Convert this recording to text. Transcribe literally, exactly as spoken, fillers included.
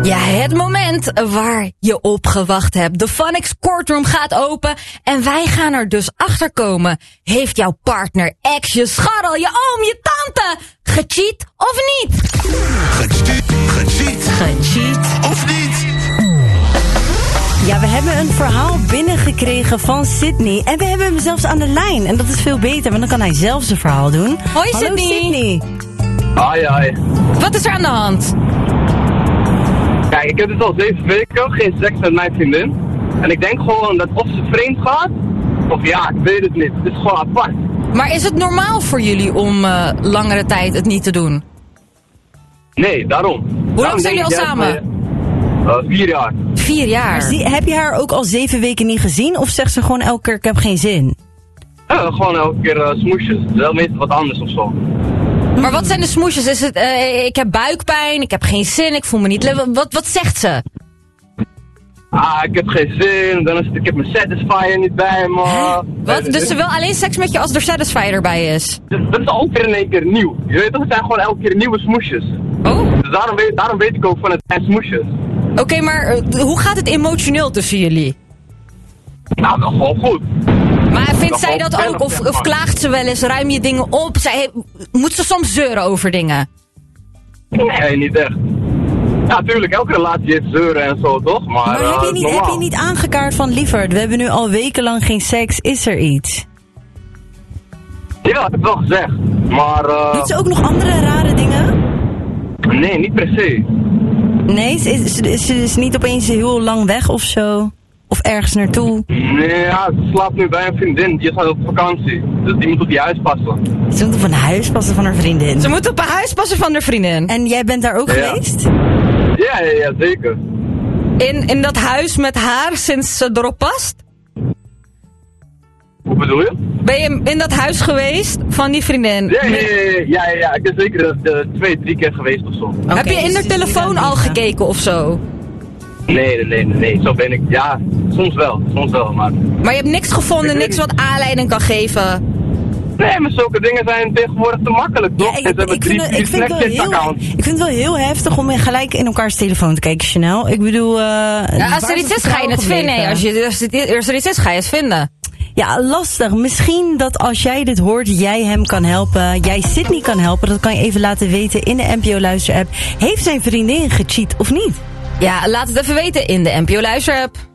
Ja, het moment waar je op gewacht hebt. De Phonics Courtroom gaat open en wij gaan er dus achter komen. Heeft jouw partner, ex, je scharrel, je oom, je tante gecheat of niet? Gecheat, gecheat, Gecheat of niet? Ja, we hebben een verhaal binnengekregen van Sydney. En we hebben hem zelfs aan de lijn. En dat is veel beter, want dan kan hij zelf zijn verhaal doen. Hoi Hallo, Sydney. Sydney. Hoi, hoi. Wat is er aan de hand? Kijk, ik heb dus al zeven weken geen seks met mijn vriendin. En ik denk gewoon dat of ze vreemd gaat, of ja, ik weet het niet. Het is gewoon apart. Maar is het normaal voor jullie om uh, langere tijd het niet te doen? Nee, daarom. Hoe lang zijn jullie al samen? Uh, vier jaar. Vier jaar. Maar zie, heb je haar ook al zeven weken niet gezien? Of zegt ze gewoon elke keer, ik heb geen zin? Ja, gewoon elke keer uh, smoesjes. Het is wel meestal wat anders of zo. Maar wat zijn de smoesjes? Is het, uh, ik heb buikpijn, ik heb geen zin, ik voel me niet... Le- wat, wat zegt ze? Ah, ik heb geen zin, dan is het, ik heb mijn satisfier niet bij me. Huh? Wat? Uh, Dus ze wil alleen seks met je als er Satisfyer erbij is? Dus dat is ook weer in één keer nieuw. Je weet toch, het zijn gewoon elke keer nieuwe smoesjes. Oh. Dus daarom weet, daarom weet ik ook van het zijn smoesjes. Oké, okay, maar uh, hoe gaat het emotioneel tussen jullie? Nou, dat gewoon goed. Maar vindt Dat zij gewoon dat ook? Of, verder, of klaagt ze wel eens? Ruim je dingen op? Zij, moet ze soms zeuren over dingen? Nee, niet echt. Ja, natuurlijk, elke relatie heeft zeuren en zo, toch? Maar, Maar uh, heb, je niet, heb normaal. je niet aangekaart van lieverd? We hebben nu al wekenlang geen seks. Is er iets? Ja, dat heb ik wel gezegd. Maar, uh, Doet ze ook nog andere rare dingen? nee, niet per se. Nee, is, is, is ze is niet opeens heel lang weg of zo? Of ergens naartoe? Nee, ja, ze slaapt nu bij een vriendin. Die gaat op vakantie. Dus die moet op die huis passen. Ze moet op een huis passen van haar vriendin. Ze moet op een huis passen van haar vriendin. En jij bent daar ook Ja. geweest? Ja, ja, ja, zeker. In, in dat huis met haar sinds ze erop past? Hoe bedoel je? Ben je in dat huis geweest van die vriendin? Ja, ja, ja, ja, ja, ja. Ik ben zeker uh, twee, drie keer geweest of zo. Oké, Heb je in dus haar het is telefoon niet aan al liegen. gekeken of zo? Nee, nee, nee, nee, nee. Zo ben ik. Ja, soms wel. Soms wel, maar... Maar je hebt niks gevonden, Ik weet niks niet. wat aanleiding kan geven? Nee, maar zulke dingen zijn tegenwoordig te makkelijk, toch? Ja, ik, En ze hebben ik, drie, vind, het- drie ik, vind het wel heel, Snapchat-accounts. ik vind het wel heel heftig om gelijk in elkaars telefoon te kijken, Chanel. Ik bedoel... uh, Ja, als er iets is, ga je het vinden. Nee, als, je, als, het, als er iets is, ga je het vinden. Ja, lastig. Misschien dat als jij dit hoort, jij hem kan helpen. Jij Sydney kan helpen. Dat kan je even laten weten in de N P O Luister app. Heeft zijn vriendin gecheat of niet? Ja, laat het even weten in de N P O Luister app.